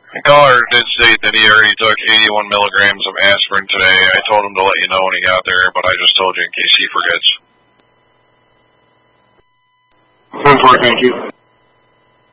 The caller did state that he already took 81 milligrams of aspirin today. I told him to let you know when he got there, but I just told you in case he forgets. 10-4, thank you.